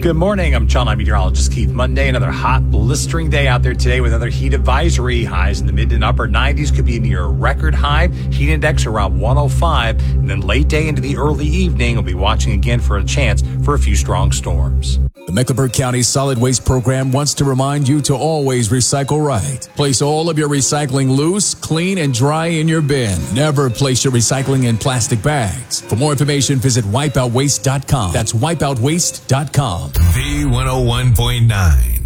Good morning. I'm John. I'm meteorologist Keith. Monday, another hot, blistering day out there today with another heat advisory. Highs in the mid and upper 90s could be near a record high. Heat index around 105. And then late day into the early evening, we'll be watching again for a chance for a few strong storms. The Mecklenburg County Solid Waste Program wants to remind you to always recycle right. Place all of your recycling loose, clean, and dry in your bin. Never place your recycling in plastic bags. For more information, visit wipeoutwaste.com. That's wipeoutwaste.com. V101.9.